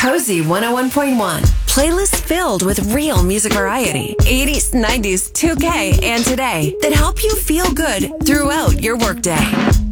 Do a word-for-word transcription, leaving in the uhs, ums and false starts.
Cozy one oh one point one. Playlists filled with real music variety, eighties, nineties, two K, and today that help you feel good throughout your workday.